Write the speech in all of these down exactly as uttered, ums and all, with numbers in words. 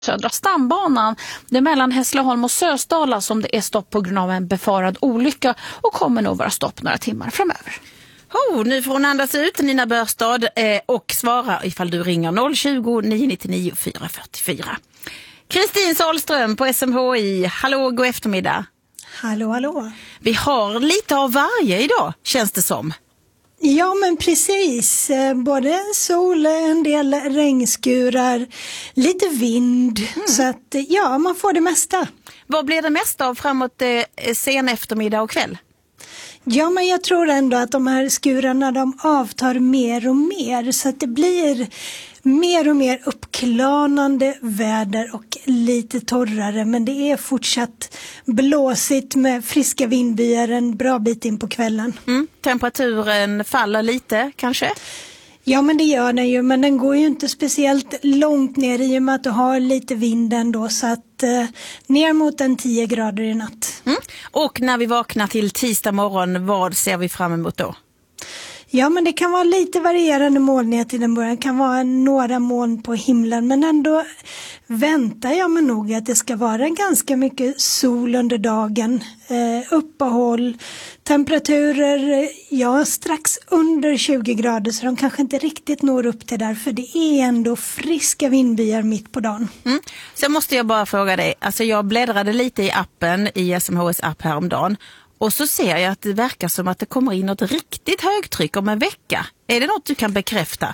Södra stambanan, det är mellan Hässleholm och Sösdala som det är stopp på grund av en befarad olycka och kommer nog vara stopp några timmar framöver. Oh, nu får hon andas ut, Nina Börstad, eh, och svara ifall du ringer noll tjugo, nio nio nio, fyra fyra fyra. Kristin Sahlström på S M H I, hallå, god eftermiddag. Hallå, hallå. Vi har lite av varje idag, känns det som. Ja, men precis. Både sol, en del regnskurar, lite vind. Mm. Så att, ja, man får det mesta. Vad blir det mesta av framåt eh, sen eftermiddag och kväll? Ja, men jag tror ändå att de här skurarna, de avtar mer och mer. Så att det blir mer och mer uppklarnande väder och lite torrare. Men det är fortsatt blåsigt med friska vindbyar en bra bit in på kvällen. Mm. Temperaturen faller lite kanske? Ja, men det gör den ju, men den går ju inte speciellt långt ner i och med att du har lite vind ändå, så att eh, ner mot en tio grader i natt. Mm. Och när vi vaknar till tisdag morgon, vad ser vi fram emot då? Ja, men det kan vara lite varierande molnighet i den början. Det kan vara några moln på himlen, men ändå väntar jag mig nog att det ska vara ganska mycket sol under dagen. Eh, uppehåll, temperaturer, ja, strax under tjugo grader, så de kanske inte riktigt når upp till där, för det är ändå friska vindbyar mitt på dagen. Mm. Så måste jag bara fråga dig, alltså jag bläddrade lite i appen, i S M Hs app häromdagen. Och så ser jag att det verkar som att det kommer in något riktigt högtryck om en vecka. Är det något du kan bekräfta?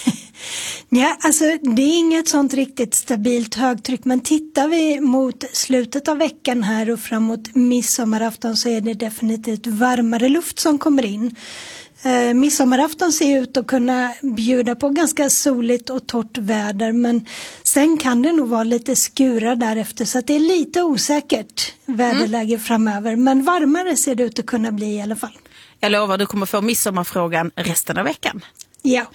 Ja, alltså det är inget sånt riktigt stabilt högtryck. Men tittar vi mot slutet av veckan här och framåt midsommarafton så är det definitivt varmare luft som kommer in. Eh, midsommarafton ser ut att kunna bjuda på ganska soligt och torrt väder, men sen kan det nog vara lite skurar därefter, så att det är lite osäkert väderläge mm. framöver, men varmare ser det ut att kunna bli i alla fall. Jag lovar, du kommer få midsommarfrågan resten av veckan. Ja.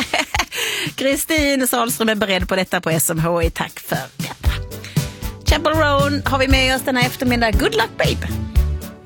Kristin Sahlström är beredd på detta på S M H I. Tack för detta. Chapel Roan har vi med oss den här eftermiddag. Good luck, babe!